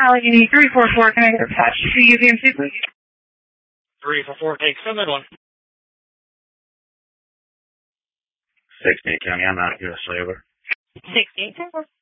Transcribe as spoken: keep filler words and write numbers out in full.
Allegheny three four four, can I get attached to U V M C, please? three four four, take send that one. sixteen County, I'm out here, over. sixteen, ten four.